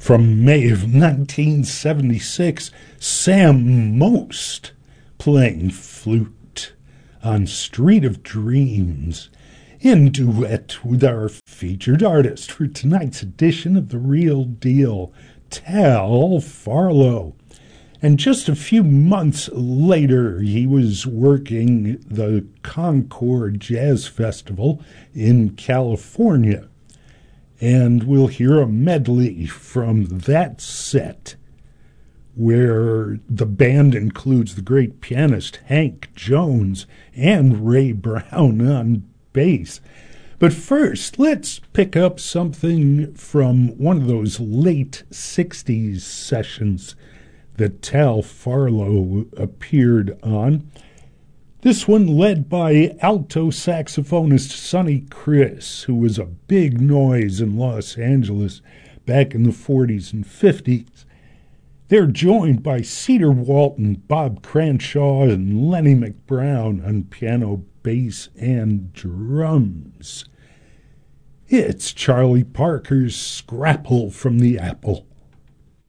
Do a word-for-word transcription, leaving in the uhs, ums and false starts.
From May of nineteen seventy-six, Sam Most playing flute on Street of Dreams in duet with our featured artist for tonight's edition of The Real Deal, Tal Farlow. And just a few months later, he was working the Concord Jazz Festival in California. And we'll hear a medley from that set, where the band includes the great pianist Hank Jones and Ray Brown on bass. But first, let's pick up something from one of those late sixties sessions that Tal Farlow appeared on. This one led by alto saxophonist Sonny Criss, who was a big noise in Los Angeles back in the forties and fifties. They're joined by Cedar Walton, Bob Cranshaw, and Lenny McBrown on piano, bass, and drums. It's Charlie Parker's Scrapple from the Apple.